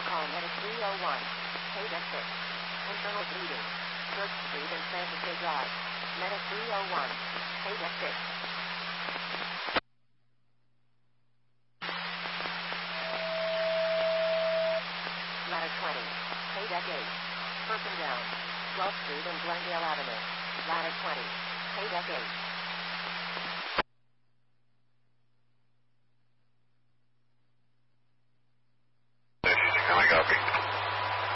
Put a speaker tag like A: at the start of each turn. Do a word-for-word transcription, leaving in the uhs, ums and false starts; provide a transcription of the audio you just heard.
A: call medic three oh one. Paydeck six. Internal bleeding. Church Street and Santa Fe Drive. Medic three oh one. Paydeck six. Ladder twenty. Paydeck eight. Person down. twelfth Street and Glendale Avenue. Ladder twenty. Paydeck eight.